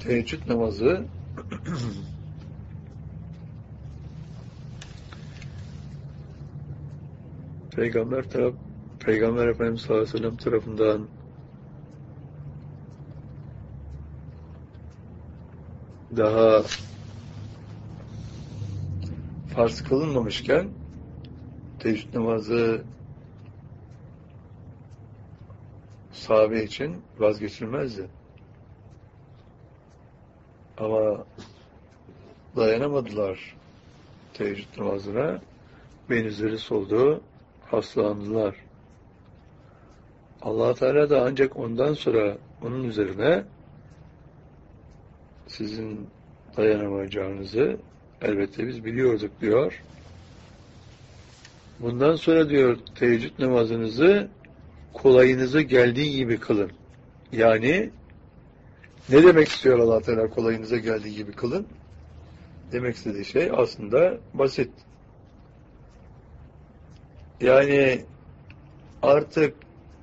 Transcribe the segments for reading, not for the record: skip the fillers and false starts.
Teheccüd namazı Peygamber Efendimiz sallallahu aleyhi ve sellem tarafından daha farz kılınmamışken teheccüd namazı sahabe için vazgeçilmezdi. Ama dayanamadılar teheccüd namazına. Benizleri soldu, hastalandılar. Allah Teala da ancak ondan sonra onun üzerine sizin dayanamayacağınızı elbette biz biliyorduk diyor. Bundan sonra diyor teheccüd namazınızı kolayınıza geldiği gibi kılın. Yani ne demek istiyor Allah Teala kolayınıza geldiği gibi kılın? Demek istediği şey aslında basit. Yani artık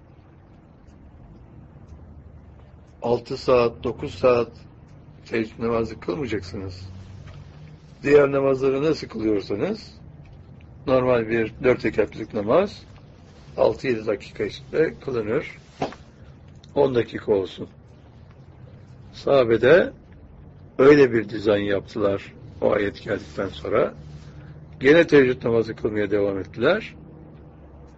6 saat, 9 saat teheccüd namazı kılmayacaksınız. Diğer namazları nasıl kılıyorsanız normal bir 4 rekatlık namaz 6-7 dakika içinde kılınır. 10 dakika olsun. Sahabede öyle bir dizayn yaptılar o ayet geldikten sonra. Gene teheccüd namazı kılmaya devam ettiler.